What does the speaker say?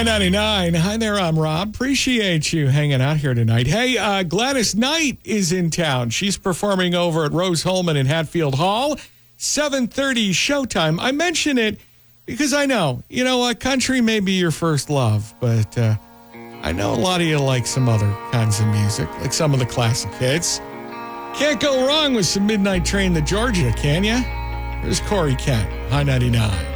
High 99. Hi there, I'm Rob. Appreciate you hanging out here tonight. Hey, Gladys Knight is in town. She's performing over at Rose Holman in Hatfield Hall. 7:30 showtime. I mention it because I know, country may be your first love, but I know a lot of you like some other kinds of music, like some of the classic hits. Can't go wrong with some Midnight Train to Georgia, can ya? Here's Corey Kent, High 99.